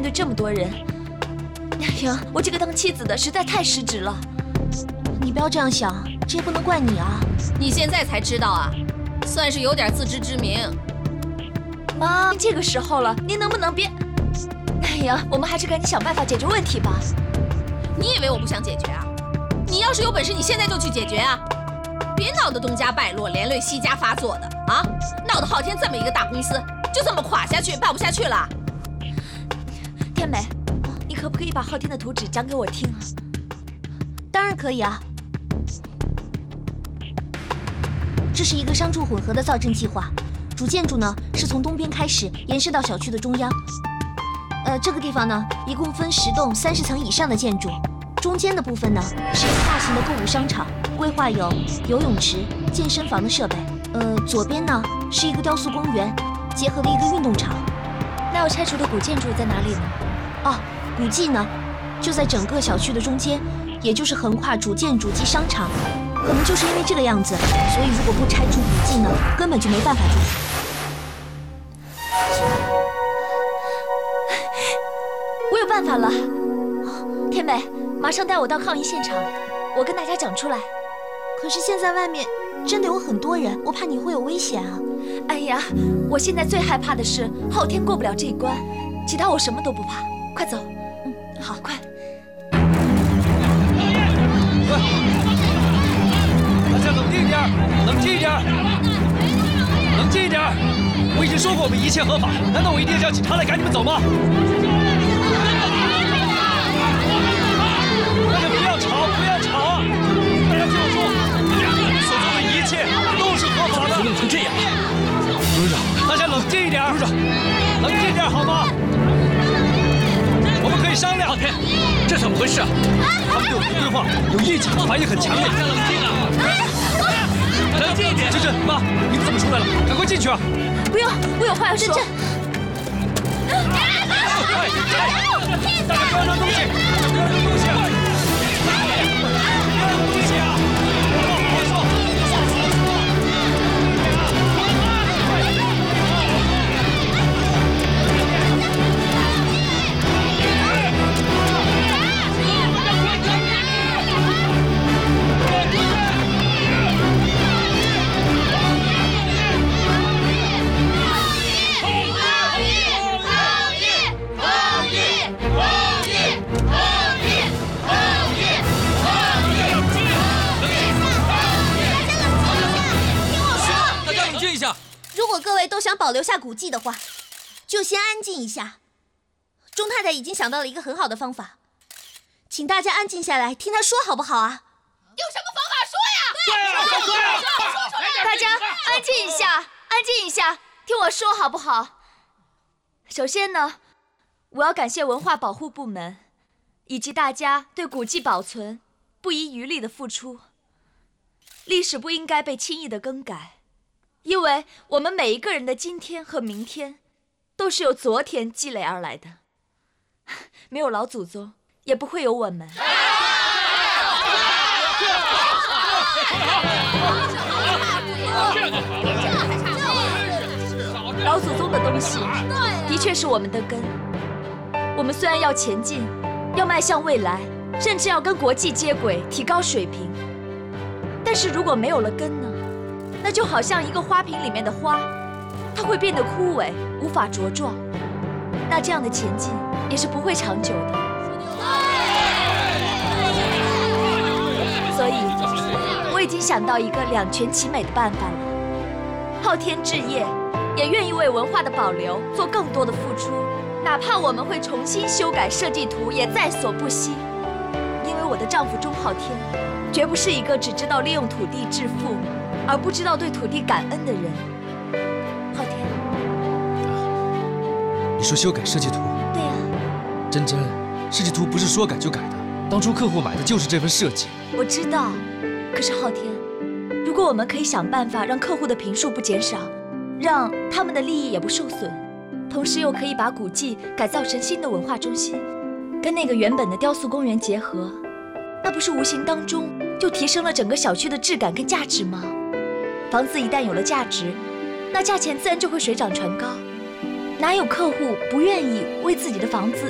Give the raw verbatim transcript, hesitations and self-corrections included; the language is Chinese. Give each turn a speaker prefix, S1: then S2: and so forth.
S1: 对这么多人。哎呀，我这个当妻子的实在太失职了。你不要这样想，这也不能怪你啊。
S2: 你现在才知道啊，算是有点自知之明。
S1: 妈，这个时候了，您能不能别……哎呀，我们还是赶紧想办法解决问题吧。
S2: 你以为我不想解决啊？你要是有本事，你现在就去解决啊！别闹得东家败落，连累西家发作的啊！闹得昊天这么一个大公司就这么垮下去，办不下去了。
S1: 天美，你可不可以把昊天的图纸讲给我听啊？当然可以啊。这是一个商住混合的造镇计划，主建筑呢是从东边开始延伸到小区的中央。呃，这个地方呢一共分十栋三十层以上的建筑，中间的部分呢是一个大型的购物商场，规划有游泳池、健身房的设备。呃，左边呢是一个雕塑公园，结合了一个运动场。那要拆除的古建筑在哪里呢？哦，古迹呢就在整个小区的中间，也就是横跨主建筑及商场。可能就是因为这个样子，所以如果不拆除古迹呢，根本就没办法住。我有办法了，天美，马上带我到抗议现场，我跟大家讲出来。可是现在外面真的有很多人，我怕你会有危险啊！哎呀，我现在最害怕的是昊天过不了这一关，其他我什么都不怕。快走，嗯，好，快。
S3: 大家冷静一点，冷静一点，冷静一点！我已经说过我们一切合法，难道我一定要叫警察来赶你们走吗？大家不要吵，不要吵啊！大家听我说，你所做的一切都是合法的。怎么弄成这样？董事长，大家冷静一点，董事长，冷静一点好吗？我们可以商量。昊天，这怎么回事啊？他们对我们的规划有意见，反应很强烈。冷静啊！冷静一点。珍珍，妈，你们怎么出来了？赶快进去啊！
S1: 不用，我有话要说。
S3: 大家不要扔东西，不要扔东西啊！不要扔东西啊！好好说。
S1: 如果各位都想保留下古迹的话，就先安静一下。钟太太已经想到了一个很好的方法，请大家安静下来，听她说好不好啊？
S2: 有什么方法说呀？
S3: 对啊，对啊！
S1: 大家安静一下，安静一下，听我说好不好？首先呢，我要感谢文化保护部门以及大家对古迹保存不遗余力的付出。历史不应该被轻易的更改。因为我们每一个人的今天和明天，都是由昨天积累而来的。没有老祖宗，也不会有我们。老祖宗的东西，的确是我们的根。我们虽然要前进，要迈向未来，甚至要跟国际接轨，提高水平，但是如果没有了根呢？那就好像一个花瓶里面的花，它会变得枯萎，无法茁壮。那这样的前进也是不会长久的。所以，我已经想到一个两全其美的办法了。昊天置业也愿意为文化的保留做更多的付出，哪怕我们会重新修改设计图，也在所不惜。因为我的丈夫钟昊天，绝不是一个只知道利用土地致富，而不知道对土地感恩的人。昊天，
S3: 你说修改设计图？
S1: 对呀。
S3: 珍珍，设计图不是说改就改的，当初客户买的就是这份设计。
S1: 我知道，可是昊天，如果我们可以想办法让客户的坪数不减少，让他们的利益也不受损，同时又可以把古迹改造成新的文化中心，跟那个原本的雕塑公园结合，那不是无形当中就提升了整个小区的质感跟价值吗？房子一旦有了价值，那价钱自然就会水涨船高。哪有客户不愿意为自己的房子